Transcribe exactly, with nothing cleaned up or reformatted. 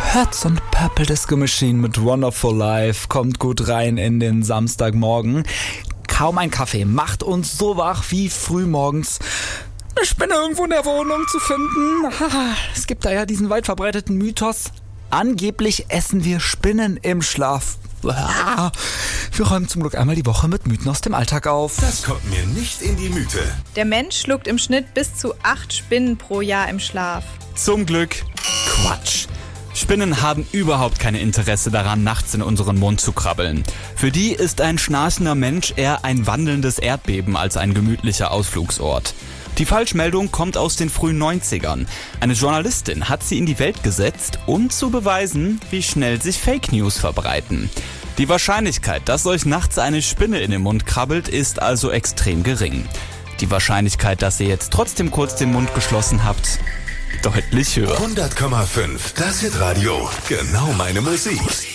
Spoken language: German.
Herz und Purple Disco Machine mit Wonderful Life kommt gut rein in den Samstagmorgen. Kaum ein Kaffee macht uns so wach wie frühmorgens eine Spinne irgendwo in der Wohnung zu finden. Es gibt da ja diesen weit verbreiteten Mythos. Angeblich essen wir Spinnen im Schlaf. Wir räumen zum Glück einmal die Woche mit Mythen aus dem Alltag auf. Das kommt mir nicht in die Mythe. Der Mensch schluckt im Schnitt bis zu acht Spinnen pro Jahr im Schlaf. Zum Glück Quatsch. Spinnen haben überhaupt kein Interesse daran, nachts in unseren Mund zu krabbeln. Für die ist ein schnarchender Mensch eher ein wandelndes Erdbeben als ein gemütlicher Ausflugsort. Die Falschmeldung kommt aus den frühen neunzigern. Eine Journalistin hat sie in die Welt gesetzt, um zu beweisen, wie schnell sich Fake News verbreiten. Die Wahrscheinlichkeit, dass euch nachts eine Spinne in den Mund krabbelt, ist also extrem gering. Die Wahrscheinlichkeit, dass ihr jetzt trotzdem kurz den Mund geschlossen habt, deutlich höher. hundert Komma fünf, das Hitradio. Genau meine Musik.